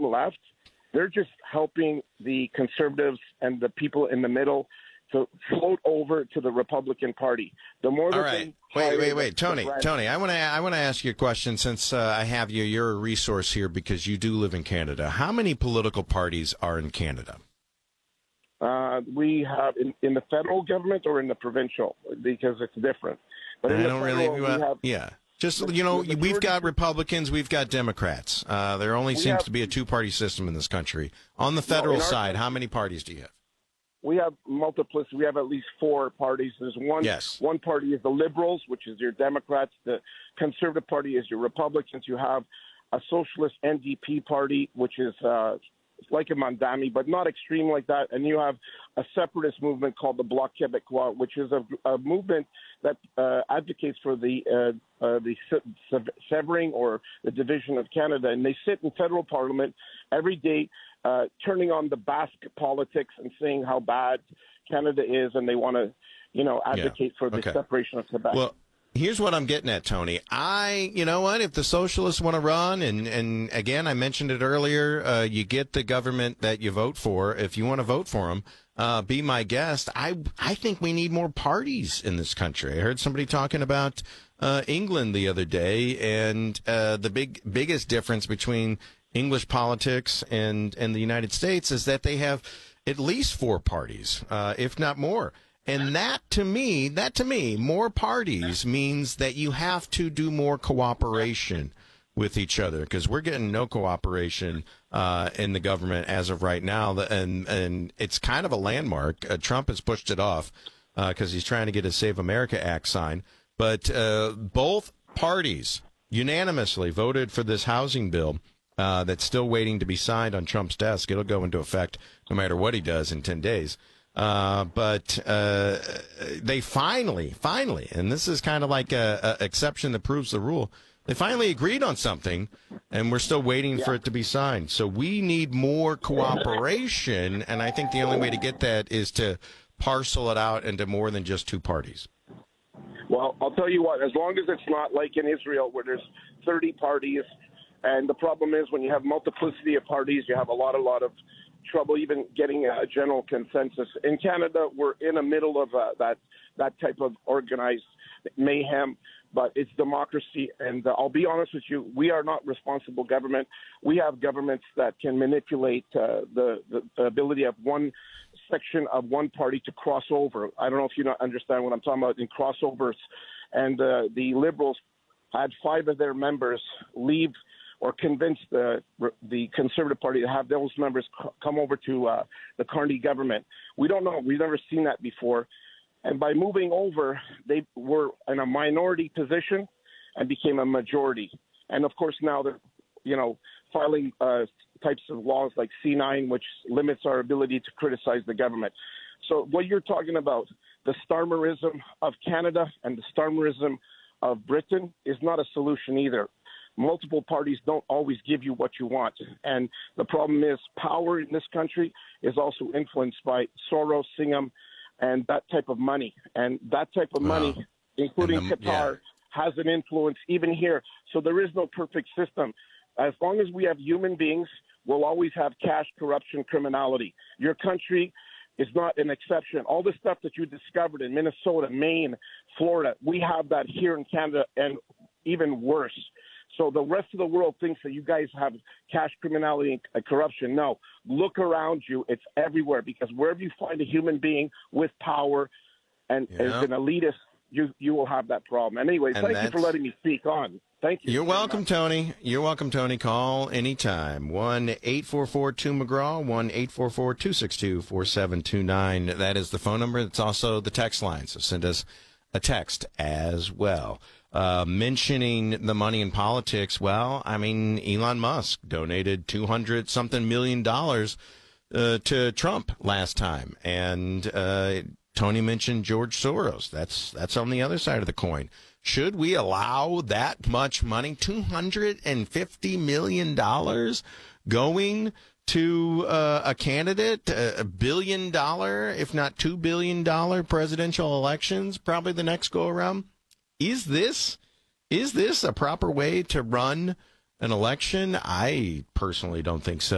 left, they're just helping the conservatives and the people in the middle to float over to the Republican Party. The more all right, wait, Tony, I want to ask you a question since I have you. You're a resource here because you do live in Canada. How many political parties are in Canada? We have in the federal government or in the provincial, because it's different. But in the federal, we've got Republicans, we've got Democrats. There only seems to be a two-party system in this country. On the federal side, how many parties do you have? We have multiplicity. We have at least four parties. There's one. Yes. One party is the Liberals, which is your Democrats. The Conservative Party is your Republicans. You have a Socialist NDP party, which is like a Mandami, but not extreme like that. And you have a separatist movement called the Bloc Québécois, which is a movement that advocates for the severing or the division of Canada. And they sit in federal parliament every day, turning on the Basque politics and saying how bad Canada is, and they want to, advocate for the separation of Quebec. Well, here's what I'm getting at, Tony. If the socialists want to run, and again, I mentioned it earlier, you get the government that you vote for. If you want to vote for them, be my guest. I think we need more parties in this country. I heard somebody talking about England the other day, and the biggest difference between English politics and the United States is that they have at least four parties, if not more. And that to me, more parties means that you have to do more cooperation with each other, because we're getting no cooperation in the government as of right now. And it's kind of a landmark. Trump has pushed it off because he's trying to get a Save America Act signed. But both parties unanimously voted for this housing bill that's still waiting to be signed on Trump's desk. It'll go into effect no matter what he does in 10 days. But they finally, and this is kind of like a exception that proves the rule, they finally agreed on something, and we're still waiting for it to be signed. So we need more cooperation, and I think the only way to get that is to parcel it out into more than just two parties. Well, I'll tell you what, as long as it's not like in Israel where there's 30 parties, and the problem is when you have multiplicity of parties, you have a lot of trouble even getting a general consensus. In Canada, we're in the middle of that type of organized mayhem, but it's democracy. And I'll be honest with you, we are not responsible government. We have governments that can manipulate the ability of one section of one party to cross over. I don't know if you understand what I'm talking about in crossovers. And the Liberals had 5 of their members leave or convince the Conservative Party to have those members come over to the Carney government. We don't know. We've never seen that before. And by moving over, they were in a minority position and became a majority. And, of course, now they're, filing types of laws like C9, which limits our ability to criticize the government. So what you're talking about, the Starmerism of Canada and the Starmerism of Britain, is not a solution either. Multiple parties don't always give you what you want. And the problem is power in this country is also influenced by Soros, Singham, and that type of money. And that type of money, including Qatar, has an influence even here. So there is no perfect system. As long as we have human beings, we'll always have cash, corruption, criminality. Your country is not an exception. All the stuff that you discovered in Minnesota, Maine, Florida, we have that here in Canada, and even worse. So the rest of the world thinks that you guys have cash, criminality, and corruption. No, look around you. It's everywhere, because wherever you find a human being with power and as an elitist, you will have that problem. And anyway, thank you for letting me speak on. Thank you. You're welcome, Tony. You're welcome, Tony. Call anytime. 1-844-2-McGraw, 1-844-262-4729. That is the phone number. It's also the text line, so send us a text as well. Mentioning the money in politics, well, I mean, Elon Musk donated $200-something million to Trump last time. And Tony mentioned George Soros. That's on the other side of the coin. Should we allow that much money, $250 million, going to a candidate, $1 billion, if not $2 billion presidential elections, probably the next go around? Is this a proper way to run an election? I personally don't think so.